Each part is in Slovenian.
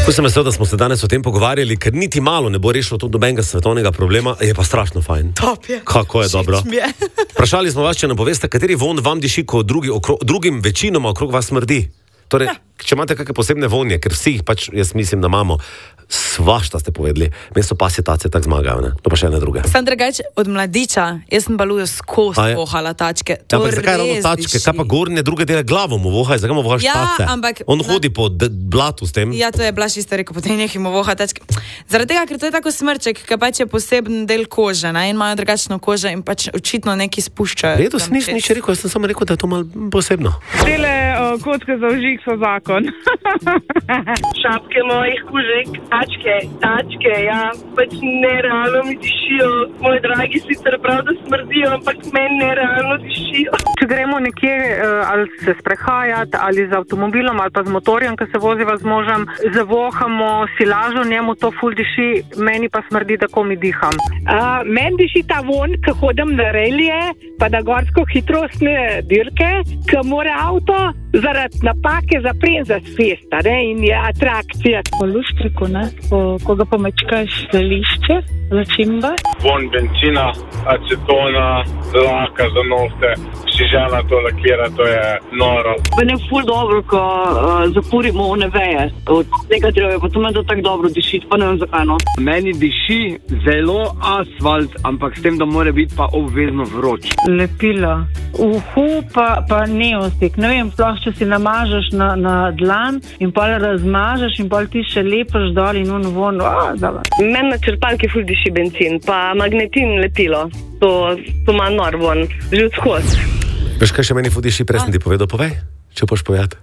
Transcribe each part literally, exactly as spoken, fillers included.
Ko sem vesel, da smo se danes o tem pogovarjali, ker niti malo ne bo rešilo to dobenega svetovnega problema, je pa strašno fajn. Top je. Kako je dobro. Vprašali smo vas, če nam poveste, kateri von vam diši, ko drugi okro, drugim večinoma okrog vas smrdi. Torej, ja. Če imate kakšne posebne vonje, ker vsi jih pač, jaz mislim, da imamo, svašta ste povedali, mesto pasje tace tak zmagajo, ne? To pa še ene druge. Sam drugače, od mladiča, jaz sem balujo skozi vohala tačke. To ja, zakaj ravno tačke? Kaj pa gornje druge dele glavo mu vohaj, zakaj mu vohaš ja, tace? Ampak, on hodi po blatu s tem. Ja, to je Blaž isto rekel, potem nehimo voha tačke. Zaradi tega, ker to je tako smrček, ki pač je poseben del kože, ne? In imajo drugačno kožo in pač očitno neki spuščajo. Redo, sem nič, nič rekel, jaz sem samo rekel, da je to malo posebno. Tele uh, kocke za vžig so zakon. Šapke mojih kužek, tačke, tačke, ja, pač nerealno mi dišijo. Moji dragi sicer prav, da smrdijo, ampak meni nerealno dišijo. Če gremo nekje uh, ali se sprehajati, ali z avtomobilom, ali pa z motorjem, ki se voziva z možem, zavohamo silažo, njemu to ful diši, meni pa smrdi, da ko mi diham. Uh, meni diši ta von, ko hodim na relije, pa na gorsko hitrostne dirke, ko mora avto zaradi napake zapren za cesta, ne, in je atrakcija. Po lustriku, ne, po, ko ga pomečkaš lišče, začimbe. Von benzina, acetona, laka za nohte, si žena to lakira, to je noro. Meni je ful dobro, ko uh, zapurimo one veje od tega drevja, pa to meni da tako dobro dišiti, pa ne vem zakaj, no. Meni diši zelo asfalt, ampak s tem, da mora biti pa obvezno vroč. Lepilo. Uhu pa, pa neostik. Ne vem, sploh, če si namažeš na, na dlan in pol razmažeš in pol ti še lepaš dol in un von. Meni na črpalki ful diši benzin, pa magnetin lepilo. To, to ima nor von, že odskos. Veš, kaj še meni ful diši, prej sem ti povedal, povej, če boš povedati.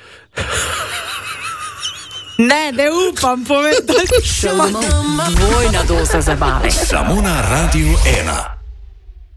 Ne, ne upam povedati. Dvojna doza zabave. Samo na Radiu ena.